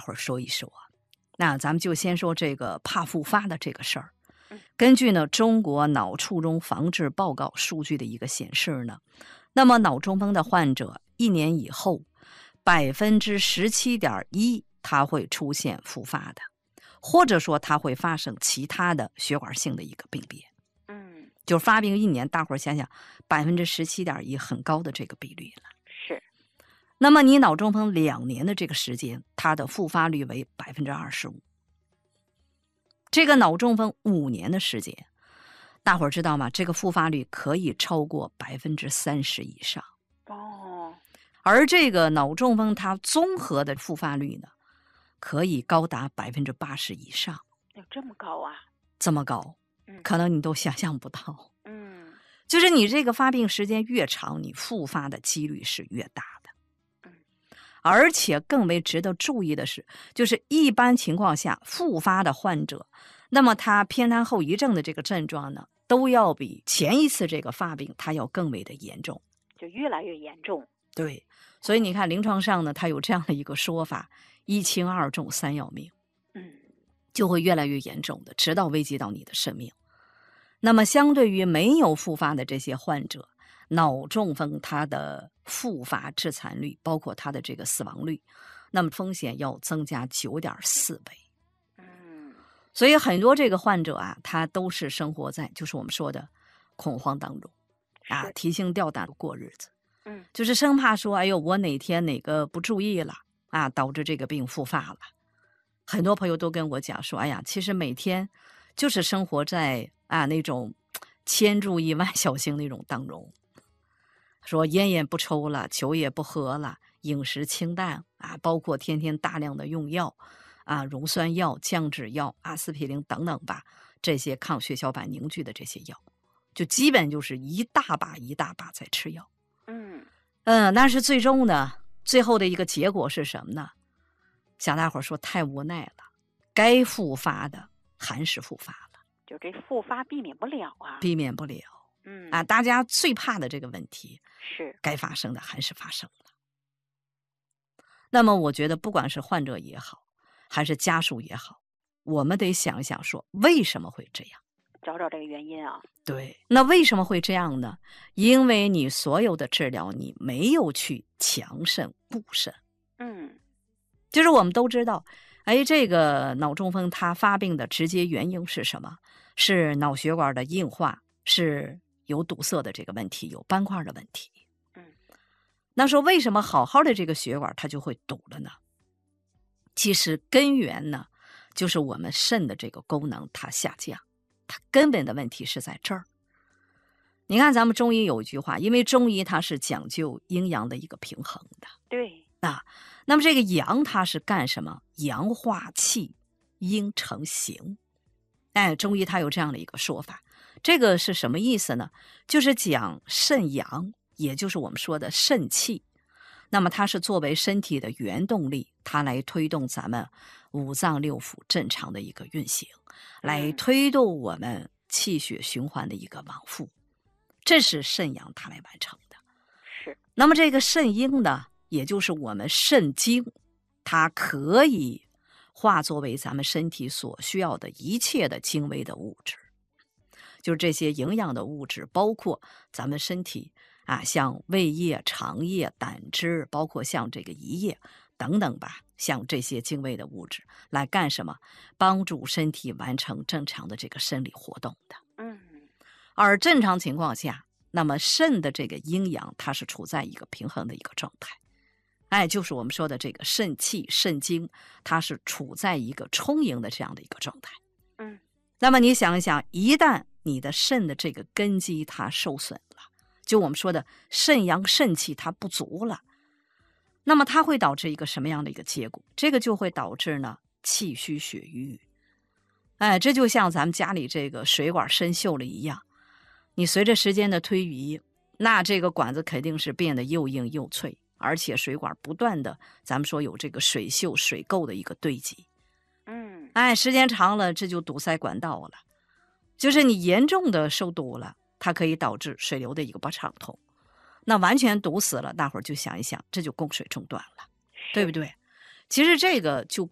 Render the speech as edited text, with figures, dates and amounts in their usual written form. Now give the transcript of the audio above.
伙儿说一说。那咱们就先说这个怕复发的这个事儿。根据呢中国脑卒中防治报告数据的一个显示呢，那么脑中风的患者1年以后17.1%它会出现复发的，或者说它会发生其他的血管性的一个病变。就是发病1年，大伙儿想想17.1%很高的这个比率了。 是。 那么你脑中风2年的这个时间，它的复发率为25%。这个脑中风5年的时间，大伙儿知道吗？这个复发率可以超过30%以上。而这个脑中风它综合的复发率呢，可以高达80%以上。 有这么高啊？ 这么高，可能你都想象不到。 嗯， 就是你这个发病时间越长，你复发的几率是越大的。而且更为值得注意的是，就是一般情况下复发的患者，那么他偏瘫后遗症的这个症状呢，都要比前一次这个发病它要更为的严重， 就越来越严重。 对，所以你看临床上呢，它有这样的一个说法：1轻2重3要命。就会越来越严重的，直到危及到你的生命。那么相对于没有复发的这些患者，脑中风它的复发致残率，包括它的这个死亡率，那么风险要增加9.4倍。所以很多这个患者啊，他都是生活在就是我们说的恐慌当中啊，提心吊胆过日子。就是生怕说，哎呦，我哪天哪个不注意了啊，导致这个病复发了。很多朋友都跟我讲说，哎呀，其实每天就是生活在那种千注意万小心那种当中，说烟也不抽了，酒也不喝了，饮食清淡啊，包括天天大量的用药啊，溶酸药、降脂药、阿司匹林等等吧，这些抗血小板凝聚的这些药，就基本就是一大把一大把在吃药。但是最终呢，最后的一个结果是什么呢？想大伙儿说太无奈了，该复发的还是复发了， 就这复发避免不了啊， 避免不了。大家最怕的这个问题是该发生的还是发生了。那么我觉得不管是患者也好，还是家属也好，我们得想一想说为什么会这样， 找找这个原因啊。 对，那为什么会这样呢？因为你所有的治疗你没有去强肾补肾。就是我们都知道，这个脑中风它发病的直接原因是什么？是脑血管的硬化，是有堵塞的这个问题，有斑块的问题。那说为什么好好的这个血管它就会堵了呢？其实根源呢，就是我们肾的这个功能它下降，它根本的问题是在这儿。你看咱们中医有一句话，因为中医它是讲究阴阳的一个平衡的。 对啊，那么这个阳它是干什么？阳化气，阴成形。中医它有这样的一个说法，这个是什么意思呢？就是讲肾阳，也就是我们说的肾气。那么它是作为身体的原动力，它来推动咱们五脏六腑正常的一个运行，来推动我们气血循环的一个往复，这是肾阳它来完成的。 是。 那么这个肾阴呢，也就是我们肾精，它可以化作为咱们身体所需要的一切的精微的物质，就是这些营养的物质，包括咱们身体像胃液、肠液、胆汁，包括像这个胰液等等吧，像这些精微的物质来干什么？帮助身体完成正常的这个生理活动的。而正常情况下，那么肾的这个阴阳它是处在一个平衡的一个状态。就是我们说的这个肾气、肾精，它是处在一个充盈的这样的一个状态。那么你想一想，一旦你的肾的这个根基它受损了，就我们说的肾阳肾气它不足了，那么它会导致一个什么样的一个结果？这个就会导致呢气虚血瘀。这就像咱们家里这个水管生锈了一样，你随着时间的推移，那这个管子肯定是变得又硬又脆，而且水管不断的咱们说有这个水锈水垢的一个堆积。时间长了这就堵塞管道了，就是你严重的受堵了，它可以导致水流的一个不畅通。那完全堵死了，大伙儿就想一想，这就供水中断了，对不对？其实这个就